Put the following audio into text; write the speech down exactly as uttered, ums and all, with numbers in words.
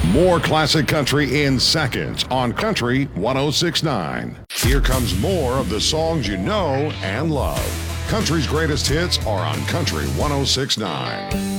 More classic country in seconds on Country one oh six point nine. Here comes more of the songs you know and love. Country's greatest hits are on Country one oh six point nine.